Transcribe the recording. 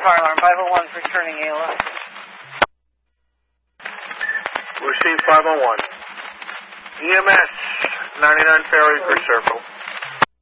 fire alarm. 501's returning ALS. Received 501. EMS 99 Ferry for circle.